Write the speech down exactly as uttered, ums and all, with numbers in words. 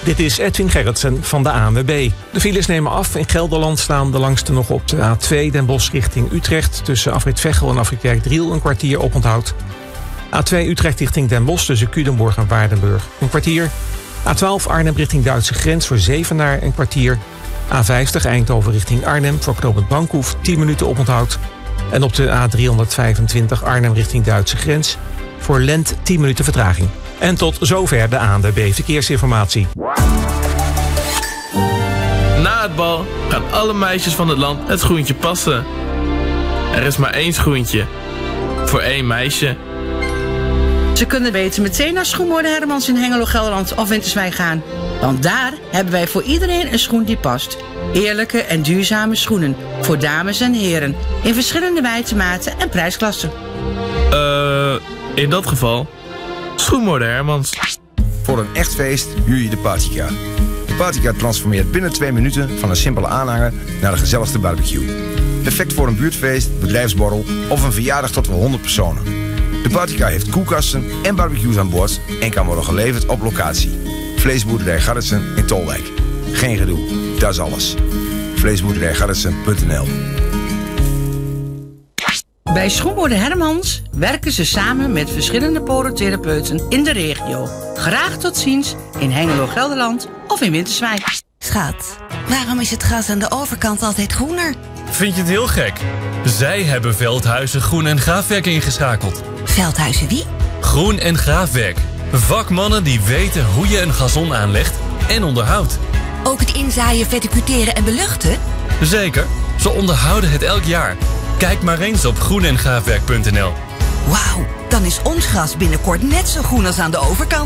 Dit is Edwin Gerritsen van de A N W B. De files nemen af. In Gelderland staan de langste nog op de A twee Den Bosch richting Utrecht. Tussen afrit Veghel en afrit Kerkdriel een kwartier oponthoud. A twee Utrecht richting Den Bosch tussen Culemborg en Waardenburg een kwartier. A twaalf Arnhem richting Duitse grens voor Zevenaar een kwartier. A vijftig Eindhoven richting Arnhem voor knooppunt Bankhoef tien minuten oponthoud. En op de A driehonderdvijfentwintig Arnhem richting Duitse grens voor Lent tien minuten vertraging. En tot zover de A N W B Verkeersinformatie. Na het bal gaan alle meisjes van het land het schoentje passen. Er is maar één schoentje. Voor één meisje. Ze kunnen beter meteen naar Schoenmoorden Hermans in Hengelo, Gelderland of Winterswijk gaan. Want daar hebben wij voor iedereen een schoen die past. Eerlijke en duurzame schoenen. Voor dames en heren. In verschillende wijte maten en prijsklassen. Eh, uh, in dat geval... Schoenmoorden Hermans. Voor een echt feest huur je de Partycar. De Partycar transformeert binnen twee minuten van een simpele aanhanger naar de gezelligste barbecue. Perfect voor een buurtfeest, bedrijfsborrel of een verjaardag tot wel honderd personen. De Partycar heeft koelkasten en barbecues aan boord en kan worden geleverd op locatie. Vleesboerderij Gerritsen in Tolwijk. Geen gedoe, dat is alles. vleesboerderij gerritsen punt n l. Bij Schoenmoorden Hermans werken ze samen met verschillende podotherapeuten in de regio. Graag tot ziens in Hengelo, Gelderland of in Winterswijk. Schat, waarom is het gras aan de overkant altijd groener? Vind je het heel gek? Zij hebben Veldhuizen Groen en Graafwerk ingeschakeld. Veldhuizen wie? Groen en Graafwerk. Vakmannen die weten hoe je een gazon aanlegt en onderhoudt. Ook het inzaaien, verticuteren en beluchten? Zeker, ze onderhouden het elk jaar. Kijk maar eens op groen en graafwerk punt n l. Wauw, dan is ons gras binnenkort net zo groen als aan de overkant.